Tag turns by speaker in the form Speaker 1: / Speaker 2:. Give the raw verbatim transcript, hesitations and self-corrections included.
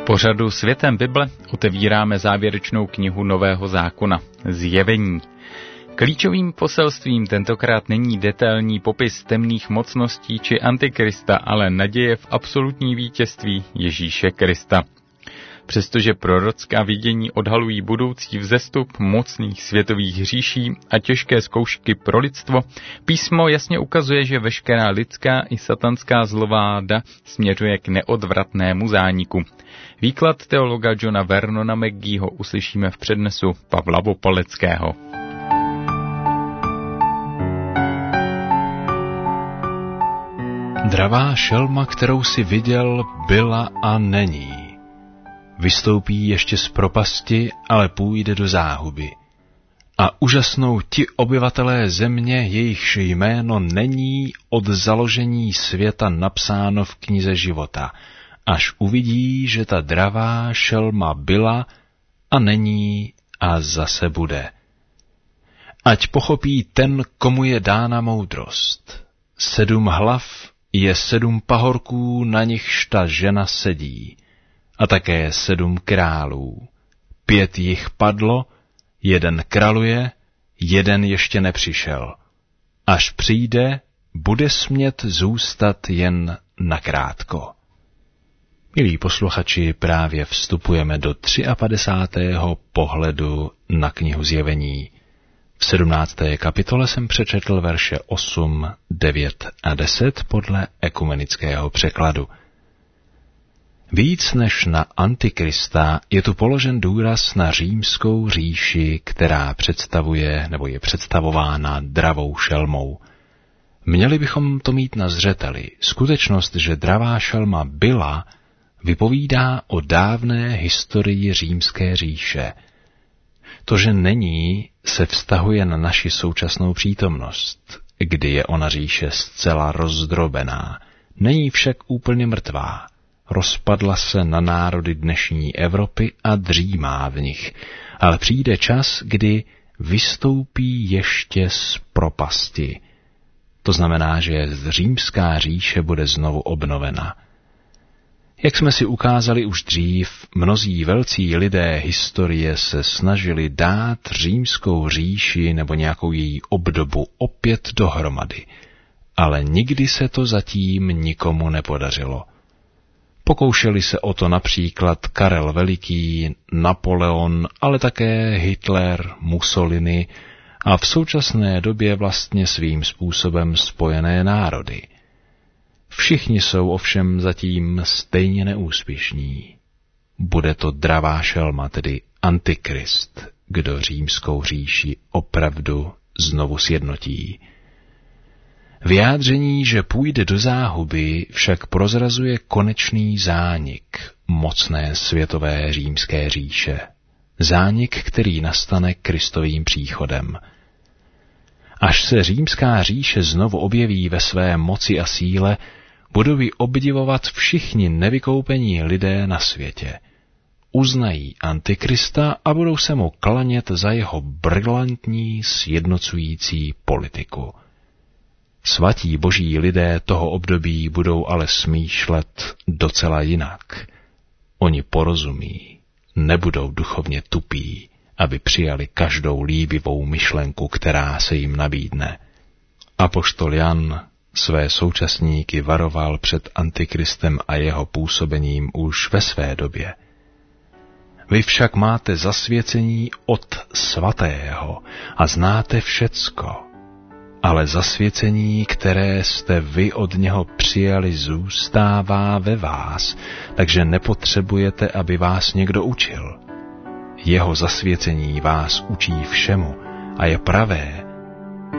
Speaker 1: pořadu Světem Bible otevíráme závěrečnou knihu Nového zákona, Zjevení. Klíčovým poselstvím tentokrát není detailní popis temných mocností či Antikrista, ale naděje v absolutní vítězství Ježíše Krista. Přestože prorocká vidění odhalují budoucí vzestup mocných světových říší a těžké zkoušky pro lidstvo, písmo jasně ukazuje, že veškerá lidská i satanská zlováda směřuje k neodvratnému zániku. Výklad teologa Johna Vernona McGeeho uslyšíme v přednesu Pavla Vopaleckého.
Speaker 2: Dravá šelma, kterou si viděl, byla a není. Vystoupí ještě z propasti, ale půjde do záhuby. A úžasnou ti obyvatelé země, jejichž jméno není od založení světa napsáno v knize života, až uvidí, že ta dravá šelma byla a není a zase bude. Ať pochopí ten, komu je dána moudrost. Sedm hlav je sedm pahorků, na nichž ta žena sedí. A také sedm králů. Pět jich padlo, jeden kraluje, jeden ještě nepřišel. Až přijde, bude smět zůstat jen nakrátko. Milí posluchači, právě vstupujeme do padesátého třetího pohledu na knihu Zjevení. V sedmnácté kapitole jsem přečetl verše osm, devět a deset podle ekumenického překladu. Víc než na Antikrista je tu položen důraz na římskou říši, která představuje nebo je představována dravou šelmou. Měli bychom to mít na zřeteli. Skutečnost, že dravá šelma byla, vypovídá o dávné historii římské říše. To, že není, se vztahuje na naši současnou přítomnost, kdy je ona říše zcela rozdrobená. Není však úplně mrtvá. Rozpadla se na národy dnešní Evropy a dřímá v nich, ale přijde čas, kdy vystoupí ještě z propasti. To znamená, že římská říše bude znovu obnovena. Jak jsme si ukázali už dřív, mnozí velcí lidé historie se snažili dát římskou říši nebo nějakou její obdobu opět dohromady, ale nikdy se to zatím nikomu nepodařilo. Pokoušeli se o to například Karel Veliký, Napoleon, ale také Hitler, Mussolini a v současné době vlastně svým způsobem Spojené národy. Všichni jsou ovšem zatím stejně neúspěšní. Bude to dravá šelma, tedy Antikrist, kdo římskou říši opravdu znovu sjednotí. Vyjádření, že půjde do záhuby, však prozrazuje konečný zánik mocné světové římské říše. Zánik, který nastane Kristovým příchodem. Až se římská říše znovu objeví ve své moci a síle, budou ji obdivovat všichni nevykoupení lidé na světě. Uznají Antikrista a budou se mu klanět za jeho brilantní sjednocující politiku. Svatí boží lidé toho období budou ale smýšlet docela jinak. Oni porozumí, nebudou duchovně tupí, aby přijali každou líbivou myšlenku, která se jim nabídne. Apoštol Jan své současníky varoval před Antikristem a jeho působením už ve své době. Vy však máte zasvěcení od svatého a znáte všecko. Ale zasvěcení, které jste vy od něho přijali, zůstává ve vás, takže nepotřebujete, aby vás někdo učil. Jeho zasvěcení vás učí všemu a je pravé